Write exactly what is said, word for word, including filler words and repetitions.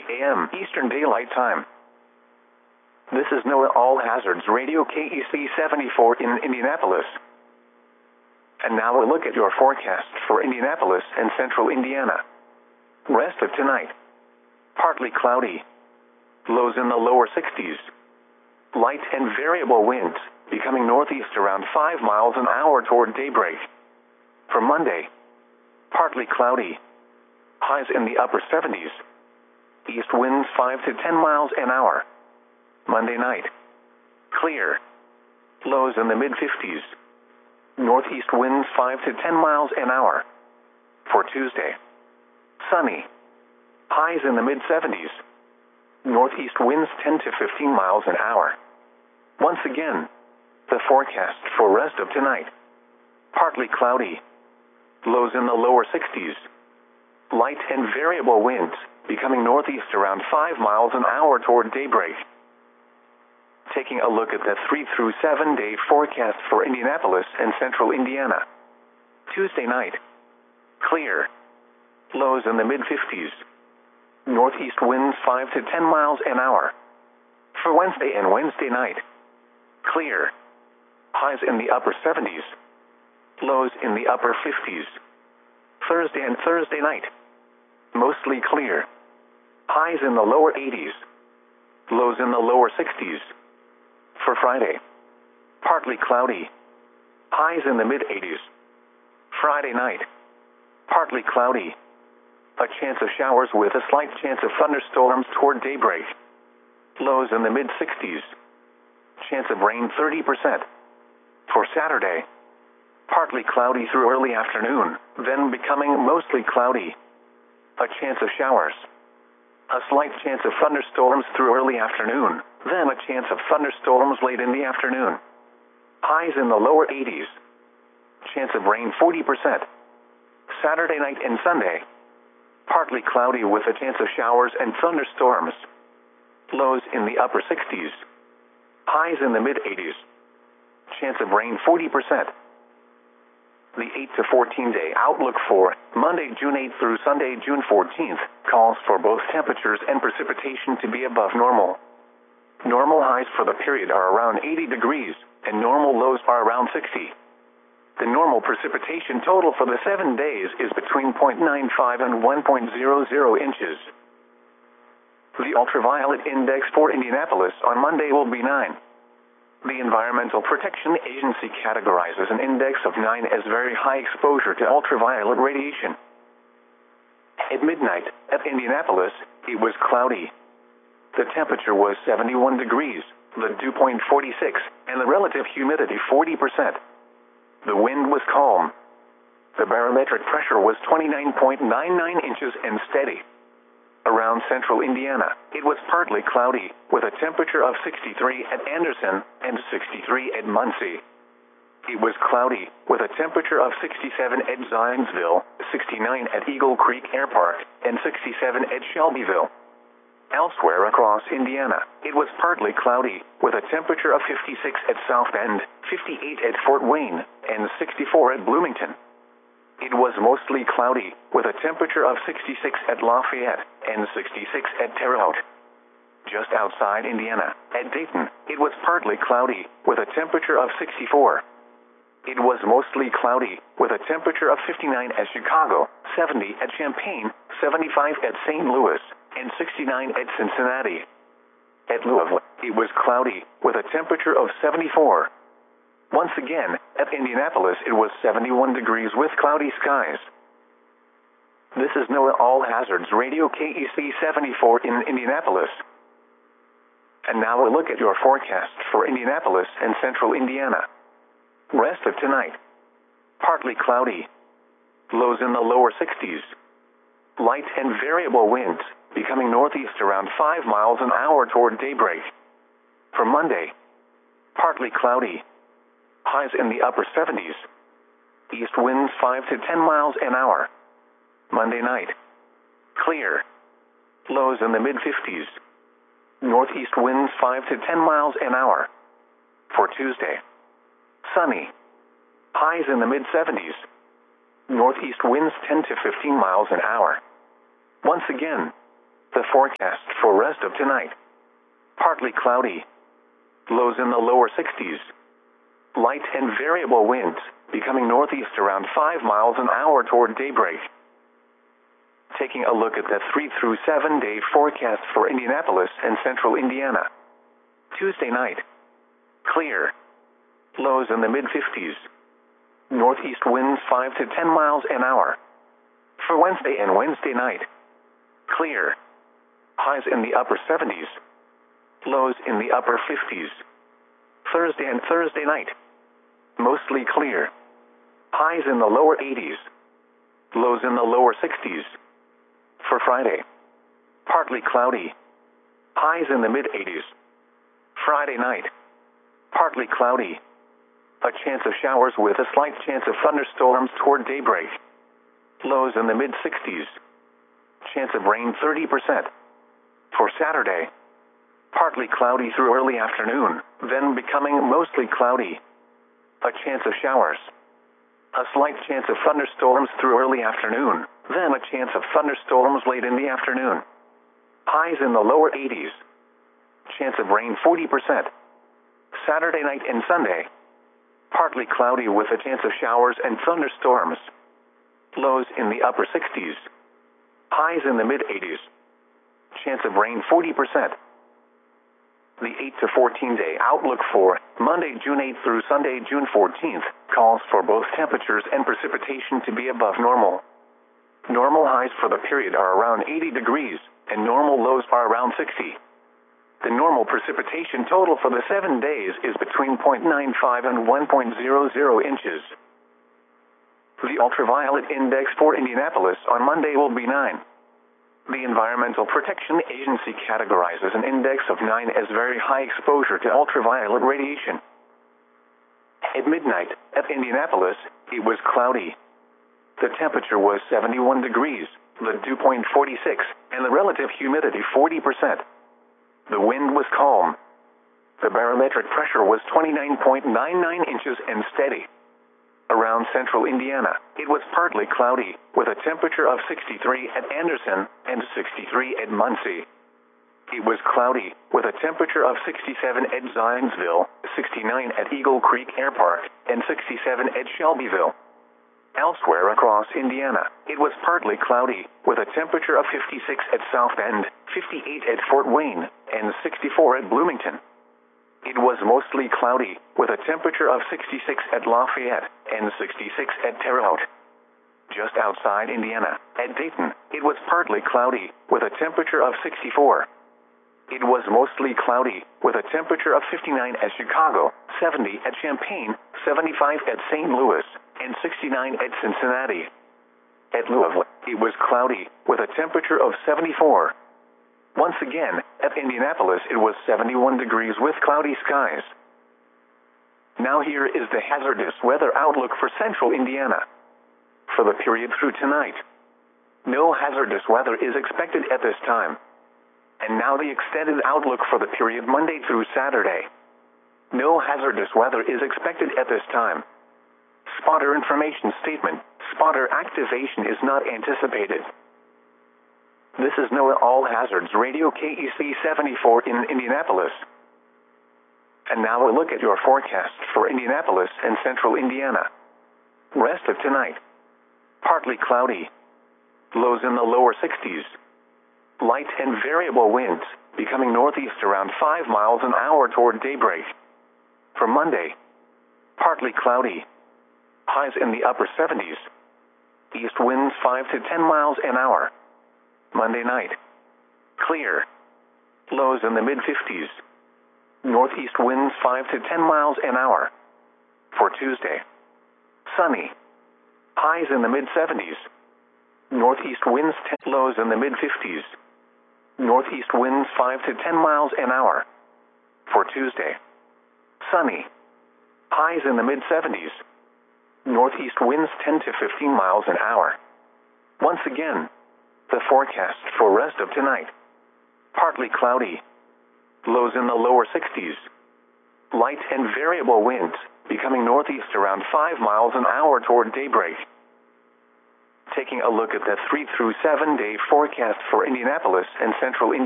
a m Eastern Daylight Time. This is NOAA All Hazards Radio K E C seventy-four in Indianapolis. And now a look at your forecast for Indianapolis and central Indiana. Rest of tonight. Partly cloudy. Lows in the lower sixties. Light and variable winds, becoming northeast around five miles an hour toward daybreak. For Monday, partly cloudy. Highs in the upper seventies. East winds five to ten miles an hour. Monday night, clear. Lows in the mid-fifties. Northeast winds five to ten miles an hour. For Tuesday, sunny. Highs in the mid-seventies. Northeast winds ten to fifteen miles an hour. Once again, the forecast for rest of tonight. Partly cloudy. Lows in the lower sixties. Light and variable winds, becoming northeast around five miles an hour toward daybreak. Taking a look at the three through seven day forecast for Indianapolis and central Indiana. Tuesday night, clear. Lows in the mid-fifties. Northeast winds five to ten miles an hour. For Wednesday and Wednesday night, clear. Highs in the upper seventies. Lows in the upper fifties. Thursday and Thursday night, mostly clear. Highs in the lower eighties. Lows in the lower sixties. For Friday, partly cloudy. Highs in the mid-eighties. Friday night, partly cloudy. A chance of showers with a slight chance of thunderstorms toward daybreak. Lows in the mid-sixties. Chance of rain thirty percent. For Saturday, partly cloudy through early afternoon, then becoming mostly cloudy. A chance of showers. A slight chance of thunderstorms through early afternoon, then a chance of thunderstorms late in the afternoon. Highs in the lower eighties. Chance of rain forty percent. Saturday night and Sunday, partly cloudy with a chance of showers and thunderstorms. Lows in the upper sixties. Highs in the mid-eighties. Chance of rain forty percent. The eight to fourteen day outlook for Monday, June eighth through Sunday, June fourteenth, calls for both temperatures and precipitation to be above normal. Normal highs for the period are around eighty degrees, and normal lows are around sixty. The normal precipitation total for the seven days is between zero point nine five and one point zero zero inches. The ultraviolet index for Indianapolis on Monday will be nine. The Environmental Protection Agency categorizes an index of nine as very high exposure to ultraviolet radiation. At midnight, at Indianapolis, it was cloudy. The temperature was seventy-one degrees, the dew point forty-six, and the relative humidity forty percent. The wind was calm. The barometric pressure was twenty-nine point nine nine inches and steady. Around central Indiana, it was partly cloudy, with a temperature of sixty-three at Anderson and sixty-three at Muncie. It was cloudy, with a temperature of sixty-seven at Zionsville, sixty-nine at Eagle Creek Air Park, and sixty-seven at Shelbyville. Elsewhere across Indiana, it was partly cloudy, with a temperature of fifty-six at South Bend, fifty-eight at Fort Wayne, and sixty-four at Bloomington. It was mostly cloudy, with a temperature of sixty-six at Lafayette and sixty-six at Terre Haute. Just outside Indiana, at Dayton, it was partly cloudy, with a temperature of sixty-four. It was mostly cloudy, with a temperature of fifty-nine at Chicago, seventy at Champaign, seventy-five at Saint Louis, and sixty-nine at Cincinnati. At Louisville, it was cloudy, with a temperature of seventy-four. Once again, at Indianapolis it was seventy-one degrees with cloudy skies. This is NOAA All Hazards Radio K E C seventy-four in Indianapolis. And now a look at your forecast for Indianapolis and central Indiana. Rest of tonight. Partly cloudy. Lows in the lower sixties. Light and variable winds, becoming northeast around five miles an hour toward daybreak. For Monday, partly cloudy. Highs in the upper seventies. East winds five to ten miles an hour. Monday night, clear. Lows in the mid-fifties. Northeast winds five to ten miles an hour. For Tuesday, sunny. Highs in the mid-seventies. Northeast winds ten to fifteen miles an hour. Once again, the The forecast for rest of tonight. Partly cloudy. Lows in the lower sixties. Light and variable winds, becoming northeast around five miles an hour toward daybreak. Taking a look at the three through seven day forecast for Indianapolis and central Indiana. Tuesday night. Clear. Lows in the mid fifties. Northeast winds five to ten miles an hour. For Wednesday and Wednesday night. Clear. Highs in the upper seventies. Lows in the upper fifties. Thursday and Thursday night. Mostly clear. Highs in the lower eighties. Lows in the lower sixties. For Friday. Partly cloudy. Highs in the mid eighties. Friday night. Partly cloudy. A chance of showers with a slight chance of thunderstorms toward daybreak. Lows in the mid sixties. Chance of rain thirty percent. For Saturday. Partly cloudy through early afternoon, then becoming mostly cloudy. A chance of showers. A slight chance of thunderstorms through early afternoon, then a chance of thunderstorms late in the afternoon. Highs in the lower eighties. Chance of rain forty percent. Saturday night and Sunday. Partly cloudy with a chance of showers and thunderstorms. Lows in the upper sixties. Highs in the mid eighties. Chance of rain forty percent. The eight to fourteen day outlook for Monday, June eighth through Sunday, June fourteenth, calls for both temperatures and precipitation to be above normal. Normal highs for the period are around eighty degrees, and normal lows are around sixty. The normal precipitation total for the seven days is between zero point nine five and one point zero zero inches. The ultraviolet index for Indianapolis on Monday will be nine. The Environmental Protection Agency categorizes an index of nine as very high exposure to ultraviolet radiation. At midnight, at Indianapolis, it was cloudy. The temperature was seventy-one degrees, the dew point forty-six, and the relative humidity forty percent. The wind was calm. The barometric pressure was twenty-nine point nine nine inches and steady. Around central Indiana, it was partly cloudy, with a temperature of sixty-three at Anderson and sixty-three at Muncie. It was cloudy, with a temperature of sixty-seven at Zionsville, sixty-nine at Eagle Creek Air Park, and sixty-seven at Shelbyville. Elsewhere across Indiana, it was partly cloudy, with a temperature of fifty-six at South Bend, fifty-eight at Fort Wayne, and sixty-four at Bloomington. It was mostly cloudy, with a temperature of sixty-six at Lafayette and sixty-six at Terre Haute. Just outside Indiana, at Dayton, it was partly cloudy, with a temperature of sixty-four. It was mostly cloudy, with a temperature of fifty-nine at Chicago, seventy at Champaign, seventy-five at Saint Louis, and sixty-nine at Cincinnati. At Louisville, it was cloudy, with a temperature of seventy-four. Once again, at Indianapolis it was seventy-one degrees with cloudy skies. Now here is the hazardous weather outlook for central Indiana. For the period through tonight, no hazardous weather is expected at this time. And now the extended outlook for the period Monday through Saturday. No hazardous weather is expected at this time. Spotter information statement: spotter activation is not anticipated. This is NOAA All Hazards Radio K E C seventy-four in Indianapolis. And now a look at your forecast for Indianapolis and central Indiana. Rest of tonight. Partly cloudy. Lows in the lower sixties. Light and variable winds, becoming northeast around five miles an hour toward daybreak. For Monday. Partly cloudy. Highs in the upper seventies. East winds five to ten miles an hour. Monday night. Clear. Lows in the mid fifties. Northeast winds five to ten miles an hour. For Tuesday. Sunny. Highs in the mid seventies. Northeast winds ten, lows in the mid fifties. Northeast winds five to ten miles an hour. For Tuesday. Sunny. Highs in the mid seventies. Northeast winds ten to fifteen miles an hour. Once again, the forecast for rest of tonight. Partly cloudy. Lows in the lower sixties. Light and variable winds, becoming northeast around five miles an hour toward daybreak. Taking a look at the three through seven day forecast for Indianapolis and central Indiana.